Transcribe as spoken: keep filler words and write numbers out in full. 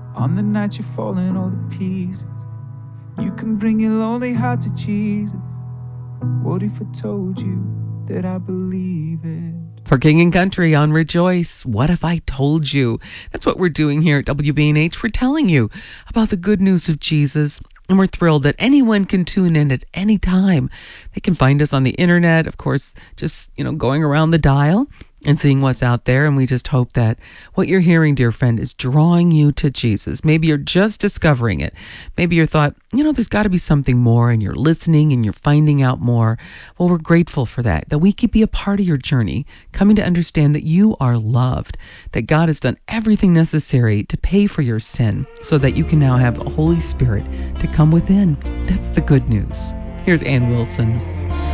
On the night you're falling all to pieces, you can bring your lonely heart to Jesus. What if I told you that I believe it? For King and Country on Rejoice, what if I told you? That's what we're doing here at W B N H. We're telling you about the good news of Jesus. And we're thrilled that anyone can tune in at any time. They can find us on the internet, of course, just, you know, going around the dial and seeing what's out there. And we just hope that what you're hearing, dear friend, is drawing you to Jesus. Maybe you're just discovering it. Maybe you thought, you know, there's got to be something more, and you're listening and you're finding out more. Well, we're grateful for that, that we could be a part of your journey, coming to understand that you are loved, that God has done everything necessary to pay for your sin so that you can now have the Holy Spirit to come within. That's the good news. Here's Ann Wilson.